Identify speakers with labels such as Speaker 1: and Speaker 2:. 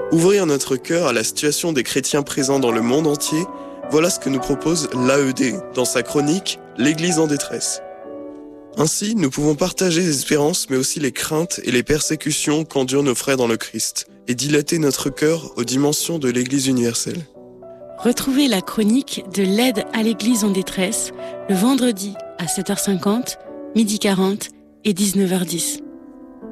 Speaker 1: Ouvrir notre cœur à la situation des chrétiens présents dans le monde entier, voilà ce que nous propose l'AED dans sa chronique « L'Église en détresse ». Ainsi, nous pouvons partager les espérances mais aussi les craintes et les persécutions qu'endurent nos frères dans le Christ et dilater notre cœur aux dimensions de l'Église universelle.
Speaker 2: Retrouvez la chronique de l'aide à l'Église en détresse le vendredi à 7h50, 12h40 et 19h10.